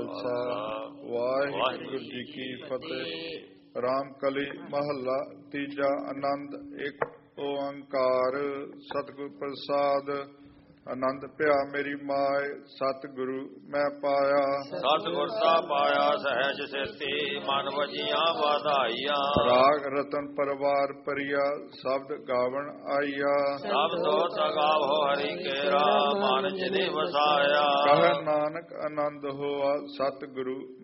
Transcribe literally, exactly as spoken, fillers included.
ਖਾਲਸਾ, ਵਾਹਿਗੁਰੂ ਜੀ ਕੀ ਫਤਿਹ। ਰਾਮ ਕਲੀ ਮਹੱਲਾ ਤੀਜਾ। ਆਨੰਦ ਇੱਕ ਓੰਕਾਰ ਸਤਿਗੁਰ ਪ੍ਰਸਾਦ। ਆਨੰਦ ਭਿਆ ਮੇਰੀ ਮਾਏ, ਸਤਿਗੁਰੂ ਮੈਂ ਪਾਇਆ। ਸਤਿਗੁਰ ਦਾ ਪਾਇਆ ਸਹਿਜ ਸੇਤੀ, ਮਨ ਵਜੀਆਂ ਵਧਾਈਆਂ। ਰਾਗ ਰਤਨ ਪਰਵਾਰ ਪਰਿਆ, ਸ਼ਬਦ ਗਾਵਣ ਆਈਆ। ਸਭ ਤੋਂ ਸਗਾਵੋ ਹਰੀ ਕੇਰਾ, ਮਨ ਜਿਨੇ ਵਸਾਇਆ। ਕਹਿ ਨਾਨਕ ਆਨੰਦ ਹੋਆ, ਸਤਿਗੁਰੂ